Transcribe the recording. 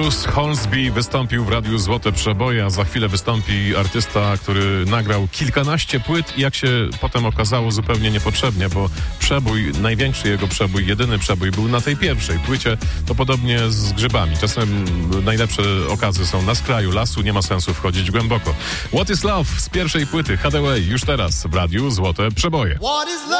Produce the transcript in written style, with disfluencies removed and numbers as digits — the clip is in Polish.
Bruce Hornsby wystąpił w Radiu Złote Przeboje, a za chwilę wystąpi artysta, który nagrał kilkanaście płyt i jak się potem okazało zupełnie niepotrzebnie, bo największy jego przebój, jedyny przebój był na tej pierwszej płycie. To podobnie z grzybami. Czasem najlepsze okazy są na skraju lasu, nie ma sensu wchodzić głęboko. What is Love z pierwszej płyty Hathaway już teraz w Radiu Złote Przeboje. What is love?